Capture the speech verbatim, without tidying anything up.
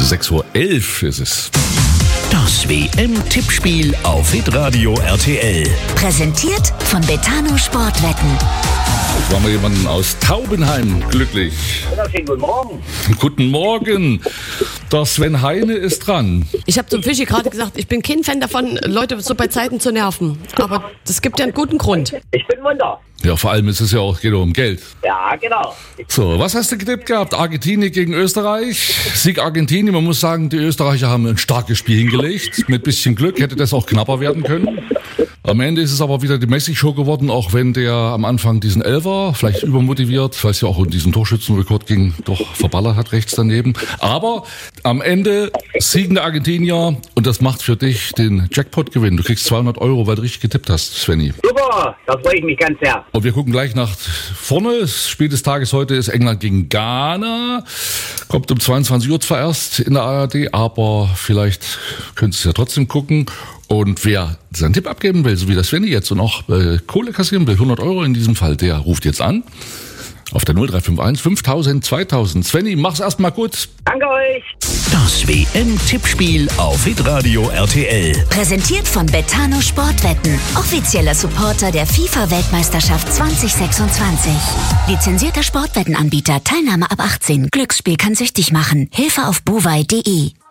sechs Uhr elf ist es. Das W M-Tippspiel auf Hitradio R T L. Präsentiert von Betano Sportwetten. Waren wir jemanden aus Taubenheim glücklich. Wunderschönen guten Morgen. Guten Morgen. Der Sven Heine ist dran. Ich habe zum Fischi gerade gesagt, ich bin kein Fan davon, Leute so bei Zeiten zu nerven. Aber das gibt ja einen guten Grund. Ich bin munter. Ja, vor allem ist es ja auch, geht um Geld. Ja, genau. So, was hast du getippt gehabt? Argentinien gegen Österreich. Sieg Argentinien. Man muss sagen, die Österreicher haben ein starkes Spiel hingelegt. Mit bisschen Glück hätte das auch knapper werden können. Am Ende ist es aber wieder die Messi-Show geworden, auch wenn der am Anfang diesen Elfer, vielleicht übermotiviert, weil es ja auch um diesen Torschützenrekord ging, doch verballert hat rechts daneben. Aber am Ende siegen der Argentinier und das macht für dich den Jackpot-Gewinn. Du kriegst zweihundert Euro, weil du richtig getippt hast, Svenny. Super, da freue ich mich ganz sehr. Und wir gucken gleich nach vorne. Das Spiel des Tages heute ist England gegen Ghana. Kommt um zweiundzwanzig Uhr zwar erst in der A R D, aber vielleicht könntest du ja trotzdem gucken. Und wer seinen Tipp abgeben will, so wie das Svenny jetzt und auch äh, Kohle kassieren will, hundert Euro in diesem Fall, der ruft jetzt an. Auf der null drei fünf eins fünftausend zweitausend. Svenny, mach's erstmal gut. Danke euch. Das W M-Tippspiel auf Hitradio R T L. Präsentiert von Betano Sportwetten. Offizieller Supporter der FIFA-Weltmeisterschaft zwanzig sechsundzwanzig. Lizenzierter Sportwettenanbieter. Teilnahme ab achtzehn. Glücksspiel kann süchtig machen. Hilfe auf buwei punkt de.